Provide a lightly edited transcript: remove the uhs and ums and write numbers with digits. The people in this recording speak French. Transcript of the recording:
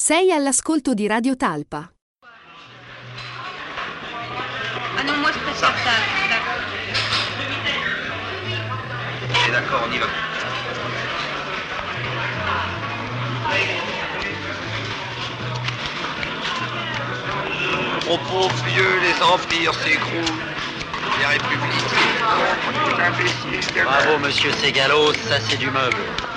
Sei all'ascolto di Radio Talpa. Ah non, moi je préfère ça. D'accord. Et d'accord, on y va. Au pauvre vieux, les empires s'écroulent. Les républiques s'effondrent. Bravo, monsieur Ségalos, ça c'est du meuble.